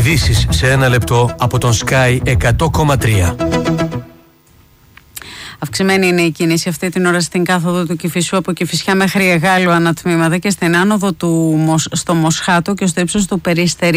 Ειδήσεις σε ένα λεπτό από τον Sky 100,3. Αυξημένη είναι η κίνηση αυτή την ώρα στην κάθοδο του Κηφισού από Κηφισιά μέχρι Εγάλου ανατμήματα και στην άνοδο στο Μοσχάτο και στο ύψος του Περιστερίου.